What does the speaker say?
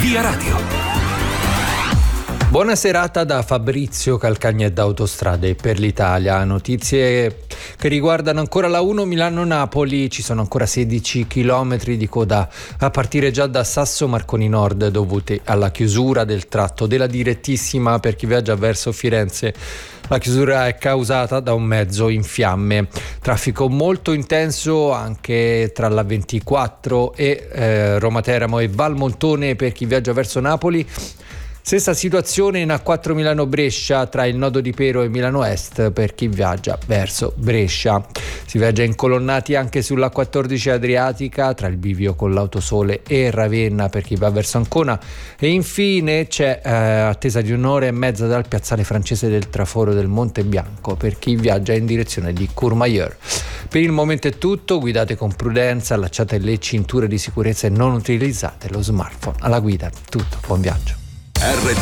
Via Radio. Buona serata da Fabrizio Calcagna da Autostrade per l'Italia. Notizie che riguardano ancora la 1 Milano-Napoli. Ci sono ancora 16 chilometri di coda a partire già da Sasso Marconi Nord, dovuti alla chiusura del tratto della direttissima per chi viaggia verso Firenze. La chiusura è causata da un mezzo in fiamme. Traffico molto intenso anche tra la 24 e Roma Teramo e Valmontone per chi viaggia verso Napoli. Stessa situazione in A4 Milano-Brescia tra il nodo di Pero e Milano Est per chi viaggia verso Brescia. Si viaggia incolonnati anche sulla 14 Adriatica tra il bivio con l'Autosole e Ravenna per chi va verso Ancona. E infine c'è attesa di un'ora e mezza dal piazzale francese del Traforo del Monte Bianco per chi viaggia in direzione di Courmayeur. Per il momento è tutto, guidate con prudenza, allacciate le cinture di sicurezza e non utilizzate lo smartphone alla guida. Tutto, buon viaggio.